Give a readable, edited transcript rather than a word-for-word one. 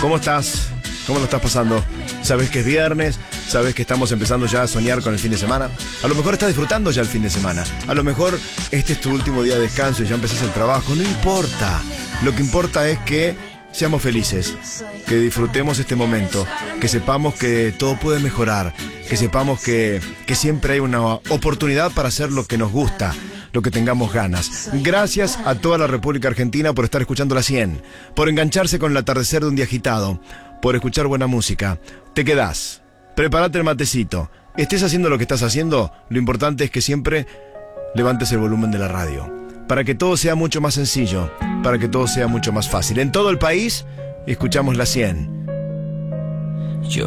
¿Cómo estás? ¿Cómo lo estás pasando? ¿Sabes que es viernes? ¿Sabes que estamos empezando ya a soñar con el fin de semana? A lo mejor estás disfrutando ya el fin de semana. A lo mejor este es tu último día de descanso y ya empezás el trabajo. No importa. Lo que importa es que seamos felices, que disfrutemos este momento, que sepamos que todo puede mejorar, que sepamos que siempre hay una oportunidad para hacer lo que nos gusta, lo que tengamos ganas. Gracias a toda la República Argentina por estar escuchando la 100, por engancharse con el atardecer de un día agitado, por escuchar buena música. Te quedás, prepárate el matecito, estés haciendo lo que estás haciendo, lo importante es que siempre levantes el volumen de la radio, para que todo sea mucho más sencillo, para que todo sea mucho más fácil. En todo el país escuchamos la 100.